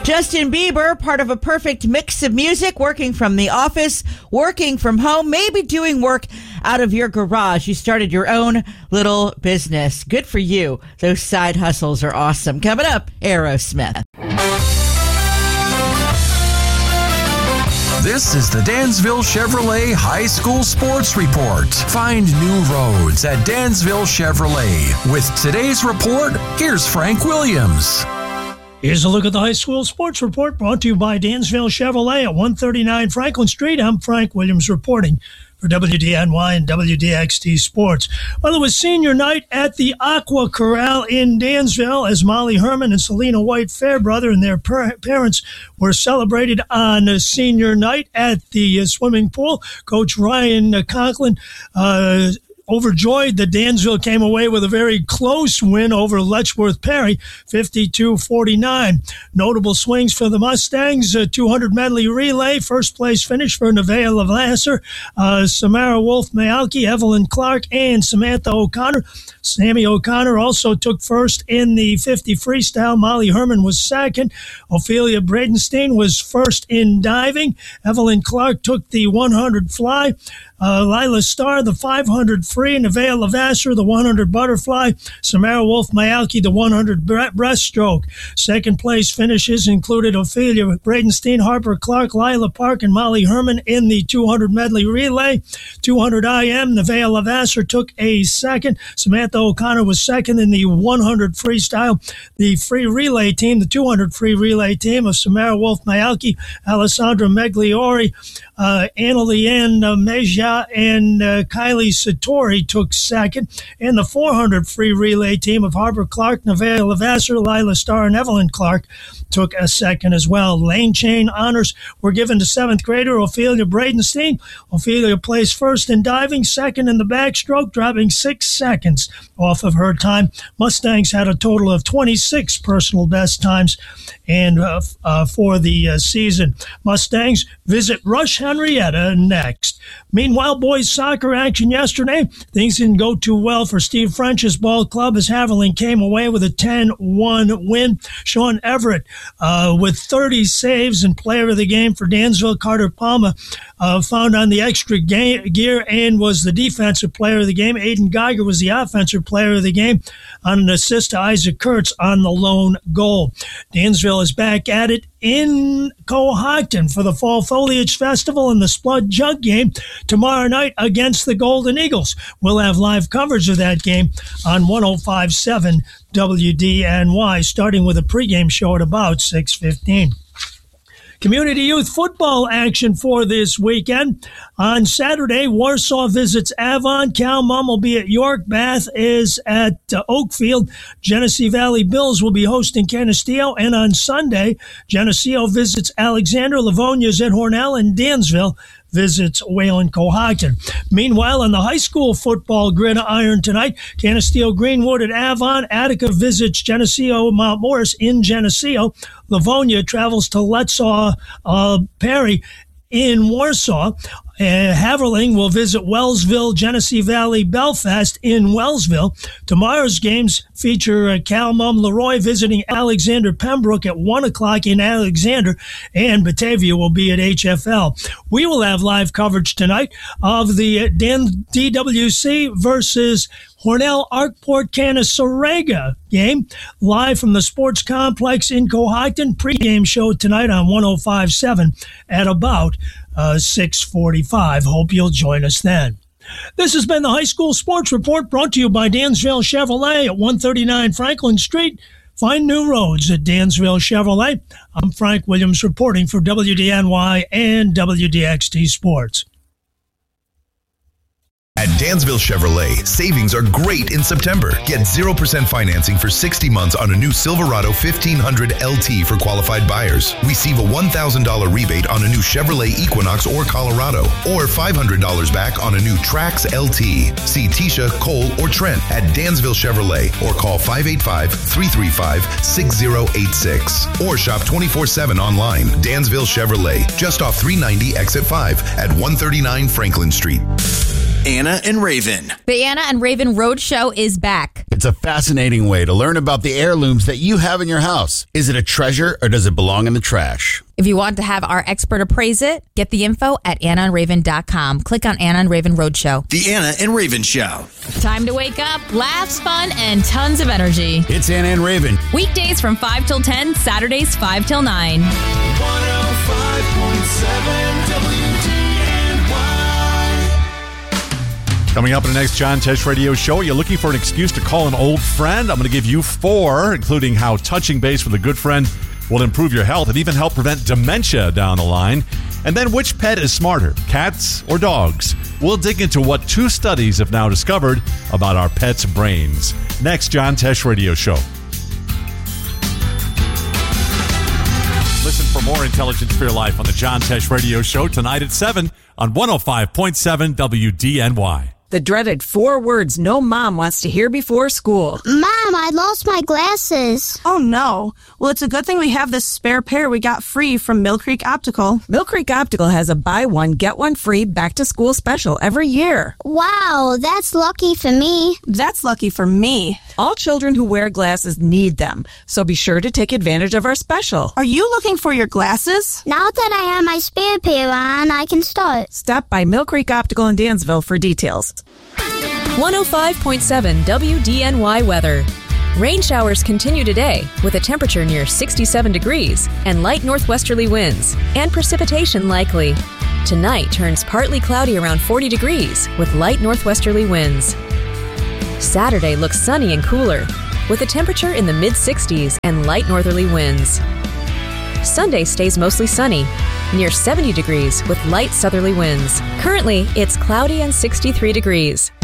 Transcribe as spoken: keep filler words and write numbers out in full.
Justin Bieber, part of a perfect mix of music, working from the office, working from home, maybe doing work out of your garage. You started your own little business. Good for you. Those side hustles are awesome. Coming up, Aerosmith. This is the Dansville Chevrolet High School Sports Report. Find new roads at Dansville Chevrolet. With today's report, here's Frank Williams. Here's a look at the high school sports report brought to you by Dansville Chevrolet at one thirty-nine Franklin Street. I'm Frank Williams reporting for W D N Y and W D X T Sports. Well, it was senior night at the Aqua Corral in Dansville as Molly Herman and Selena White Fairbrother and their per- parents were celebrated on uh, senior night at the uh, swimming pool. Coach Ryan uh, Conklin uh overjoyed that Dansville came away with a very close win over Letchworth Perry, fifty-two forty-nine. Notable swings for the Mustangs, a two hundred medley relay, first place finish for Nevaeh Lavasser, uh, Samara Wolf-Mayalki, Evelyn Clark, and Samantha O'Connor. Sammy O'Connor also took first in the fifty freestyle. Molly Herman was second. Ophelia Bradenstein was first in diving. Evelyn Clark took the one hundred fly. Uh, Lila Starr, the five hundred free. Nevaeh Lavasser, the one hundred butterfly. Samara Wolf-Mayalki, the one hundred breaststroke. Second place finishes included Ophelia Bradenstein, Harper Clark, Lila Park, and Molly Herman in the two hundred medley relay. two hundred I M, Nevaeh Lavasser took a second. Samantha O'Connor was second in the one hundred freestyle. The free relay team, the two hundred free relay team of Samara Wolf-Mayalki, Alessandra Megliori, uh, Anna Leanne uh, Meja, and uh, Kylie Satori took second. And the four hundred free relay team of Harper Clark, Nevaeh Lavasser, Lila Starr, and Evelyn Clark took a second as well. Lane chain honors were given to seventh grader Ophelia Bradenstein. Ophelia placed first in diving, second in the backstroke, dropping six seconds off of her time. Mustangs had a total of twenty-six personal best times and uh, uh, for the uh, season. Mustangs visit Rush Henrietta next. Meanwhile, boys soccer action yesterday. Things didn't go too well for Steve French's ball club as Haviland came away with a ten one win. Sean Everett uh, with thirty saves and player of the game for Dansville. Carter Palma uh, found on the extra ga- gear and was the defensive player of the game. Aiden Geiger was the offensive player of the game on an assist to Isaac Kurtz on the lone goal. Dansville is back at it in Cohocton for the Fall Foliage Festival and the Splud Jug game tomorrow night against the Golden Eagles. We'll have live coverage of that game on one oh five point seven W D N Y, starting with a pregame show at about six fifteen. Community Youth Football action for this weekend. On Saturday, Warsaw visits Avon. Cal Mum will be at York. Bath is at uh, Oakfield. Genesee Valley Bills will be hosting Canisteo. And on Sunday, Geneseo visits Alexander. Livonia is at Hornell, and Dansville visits Wayland Cohocton. Meanwhile, on the high school football gridiron tonight, Canisteo Greenwood at Avon. Attica visits Geneseo Mount Morris in Geneseo. Livonia travels to Letsaw uh, Perry in Warsaw. Uh, Haverling will visit Wellsville, Genesee Valley, Belfast in Wellsville. Tomorrow's games feature uh, Cal Mum Leroy visiting Alexander Pembroke at one o'clock in Alexander, and Batavia will be at H F L. We will have live coverage tonight of the uh, Dan- D W C versus Hornell Arkport Canasarega game, live from the sports complex in Cohocton. Pre-game show tonight on one oh five point seven at about uh, six forty-five. Hope you'll join us then. This has been the High School Sports Report brought to you by Dansville Chevrolet at one thirty-nine Franklin Street. Find new roads at Dansville Chevrolet. I'm Frank Williams reporting for W D N Y and W D X T Sports. At Dansville Chevrolet, savings are great in September. Get zero percent financing for sixty months on a new Silverado fifteen hundred L T for qualified buyers. Receive a one thousand dollars rebate on a new Chevrolet Equinox or Colorado, or five hundred dollars back on a new Trax L T. See Tisha, Cole, or Trent at Dansville Chevrolet or call five eight five, three three five, six zero eight six or shop twenty-four seven online. Dansville Chevrolet, just off three ninety Exit five at one thirty-nine Franklin Street. Anna and Raven. The Anna and Raven Roadshow is back. It's a fascinating way to learn about the heirlooms that you have in your house. Is it a treasure or does it belong in the trash? If you want to have our expert appraise it, get the info at anna and raven dot com. Click on Anna and Raven Roadshow. The Anna and Raven Show. Time to wake up, laughs, fun, and tons of energy. It's Anna and Raven. Weekdays from five till ten, Saturdays five till nine. one oh five point seven W D N Y. Coming up in the next John Tesh Radio Show, are you looking for an excuse to call an old friend? I'm going to give you four, including how touching base with a good friend will improve your health and even help prevent dementia down the line. And then which pet is smarter, cats or dogs? We'll dig into what two studies have now discovered about our pets' brains. Next John Tesh Radio Show. Listen for more intelligence for your life on the John Tesh Radio Show tonight at seven on one oh five point seven W D N Y. The dreaded four words no mom wants to hear before school. Mom, I lost my glasses. Oh, no. Well, it's a good thing we have this spare pair we got free from Mill Creek Optical. Mill Creek Optical has a buy one, get one free back-to-school special every year. Wow, that's lucky for me. That's lucky for me. All children who wear glasses need them, so be sure to take advantage of our special. Are you looking for your glasses? Now that I have my spare pair on, I can start. Stop by Mill Creek Optical in Dansville for details. one oh five point seven W D N Y weather. Rain showers continue today with a temperature near sixty-seven degrees and light northwesterly winds and precipitation likely. Tonight turns partly cloudy around forty degrees with light northwesterly winds. Saturday looks sunny and cooler with a temperature in the mid-sixties and light northerly winds. Sunday stays mostly sunny, near seventy degrees with light southerly winds. Currently, it's cloudy and sixty-three degrees.